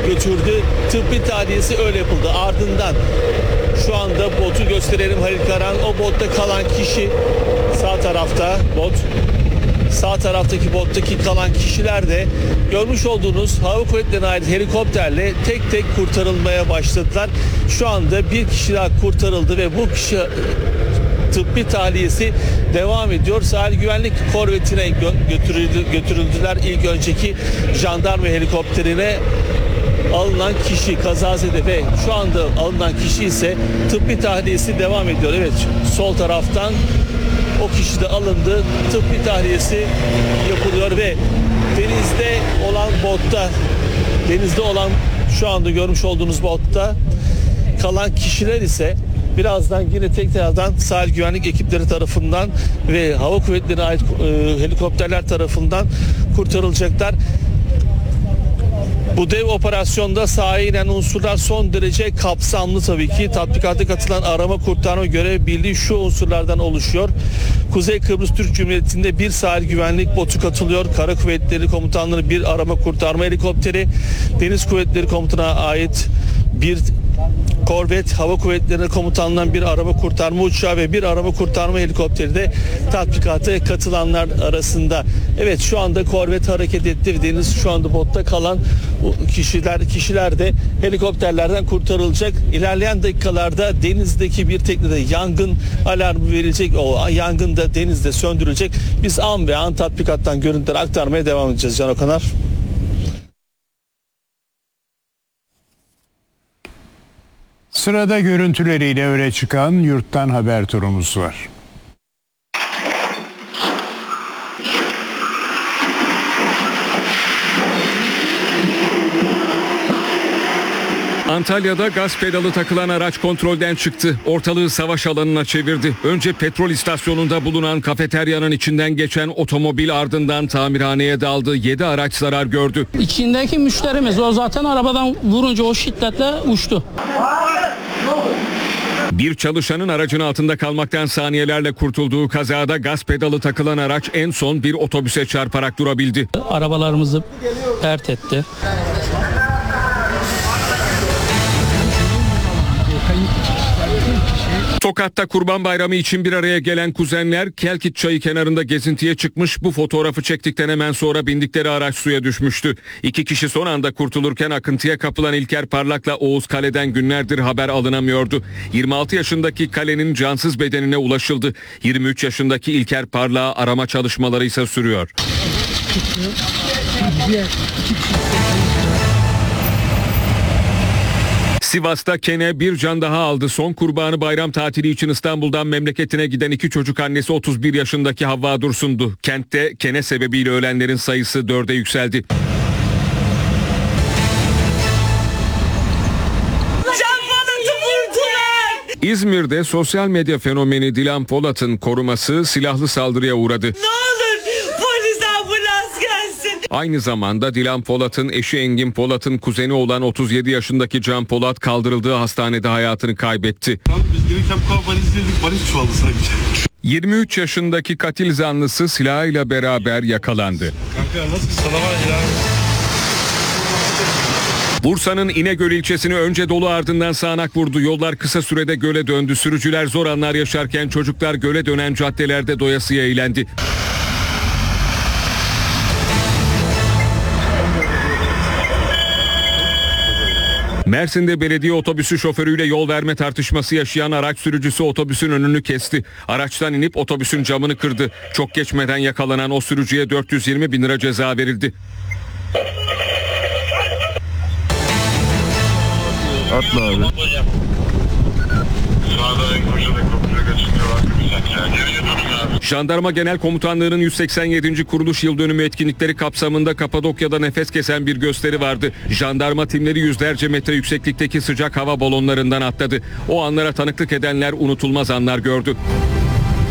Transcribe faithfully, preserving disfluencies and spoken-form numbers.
götürdü. Tıbbi tahliyesi öyle yapıldı. Ardından şu anda botu gösterelim Halil Karan. O botta kalan kişi sağ tarafta bot. Sağ taraftaki bottaki kalan kişiler de görmüş olduğunuz Hava Kuvvetleri'ne ait helikopterle tek tek kurtarılmaya başladılar. Şu anda bir kişi daha kurtarıldı ve bu kişi tıbbi tahliyesi devam ediyor. Sahil güvenlik korvetine götürüldü, götürüldüler. İlk önceki jandarma helikopterine alınan kişi kazazede ve şu anda alınan kişi ise tıbbi tahliyesi devam ediyor. Evet, sol taraftan o kişi de alındı. Tıbbi tahliyesi yapılıyor ve denizde olan botta, denizde olan şu anda görmüş olduğunuz botta kalan kişiler ise birazdan yine tekrardan sahil güvenlik ekipleri tarafından ve hava kuvvetlerine ait e, helikopterler tarafından kurtarılacaklar. Bu dev operasyonda sahaya inen unsurlar son derece kapsamlı tabii ki. Tatbikata katılan arama kurtarma görev birliği şu unsurlardan oluşuyor. Kuzey Kıbrıs Türk Cumhuriyeti'nde bir sahil güvenlik botu katılıyor. Kara Kuvvetleri Komutanlığı bir arama kurtarma helikopteri, Deniz Kuvvetleri Komutanı'na ait bir korvet, Hava Kuvvetleri Komutanlığı'ndan bir arama kurtarma uçağı ve bir arama kurtarma helikopteri de tatbikata katılanlar arasında. Evet, şu anda korvet hareket etti ve deniz şu anda botta kalan kişiler kişiler de helikopterlerden kurtarılacak. İlerleyen dakikalarda denizdeki bir teknede yangın alarmı verilecek. O yangın da denizde söndürülecek. Biz an ve an tatbikattan görüntüler aktarmaya devam edeceğiz. Can Okanar. Sırada görüntüleriyle öne çıkan yurttan haber turumuz var. Antalya'da gaz pedalı takılan araç kontrolden çıktı. Ortalığı savaş alanına çevirdi. Önce petrol istasyonunda bulunan kafeteryanın içinden geçen otomobil ardından tamirhaneye daldı. yedi araç zarar gördü. İçindeki müşterimiz o zaten arabadan vurunca o şiddetle uçtu. Bir çalışanın aracın altında kalmaktan saniyelerle kurtulduğu kazada gaz pedalı takılan araç en son bir otobüse çarparak durabildi. Arabalarımızı pert etti. Tokat'ta Kurban Bayramı için bir araya gelen kuzenler Kelkit Çayı kenarında gezintiye çıkmış. Bu fotoğrafı çektikten hemen sonra bindikleri araç suya düşmüştü. İki kişi son anda kurtulurken akıntıya kapılan İlker Parlak'la Oğuz Kale'den günlerdir haber alınamıyordu. yirmi altı yaşındaki Kale'nin cansız bedenine ulaşıldı. yirmi üç yaşındaki İlker Parlak'a arama çalışmaları ise sürüyor. Sivas'ta Kene bir can daha aldı. Son kurbanı bayram tatili için İstanbul'dan memleketine giden iki çocuk annesi otuz bir yaşındaki Havva Dursun'du. Kentte Kene sebebiyle ölenlerin sayısı dörde yükseldi. İzmir'de sosyal medya fenomeni Dilan Polat'ın koruması silahlı saldırıya uğradı. Aynı zamanda Dilan Polat'ın eşi Engin Polat'ın kuzeni olan otuz yedi yaşındaki Can Polat kaldırıldığı hastanede hayatını kaybetti. Biz gelirken bu kadar valiz dedik, valiz çuvaldı sanki. yirmi üç yaşındaki katil zanlısı silahıyla beraber yakalandı. Kanka nasıl sana var ya? Bursa'nın İnegöl ilçesini önce dolu ardından sağanak vurdu. Yollar kısa sürede göle döndü. Sürücüler zor anlar yaşarken çocuklar göle dönen caddelerde doyasıya eğlendi. Mersin'de belediye otobüsü şoförüyle yol verme tartışması yaşayan araç sürücüsü otobüsün önünü kesti. Araçtan inip otobüsün camını kırdı. Çok geçmeden yakalanan o sürücüye dört yüz yirmi bin lira ceza verildi. Atla abi. Jandarma Genel Komutanlığı'nın yüz seksen yedinci kuruluş yıl dönümü etkinlikleri kapsamında Kapadokya'da nefes kesen bir gösteri vardı. Jandarma timleri yüzlerce metre yükseklikteki sıcak hava balonlarından atladı. O anlara tanıklık edenler unutulmaz anlar gördü.